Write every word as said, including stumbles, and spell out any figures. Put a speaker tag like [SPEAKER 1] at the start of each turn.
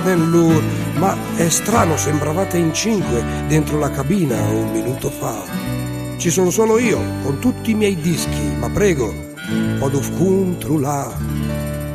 [SPEAKER 1] Ben Lur, ma è strano, sembravate in cinque dentro la cabina un minuto fa. Ci sono solo io, con tutti i miei dischi, ma prego, odovcun trulà.